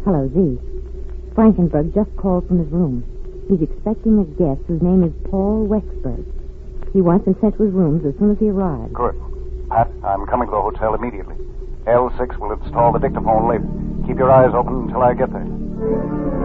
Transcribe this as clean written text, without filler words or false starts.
Hello, Z. Frankenberg just called from his room. He's expecting a guest whose name is Paul Wexberg. He wants him sent to his rooms as soon as he arrives. Good. Pat, I'm coming to the hotel immediately. L6 will install the dictaphone later. Keep your eyes open until I get there.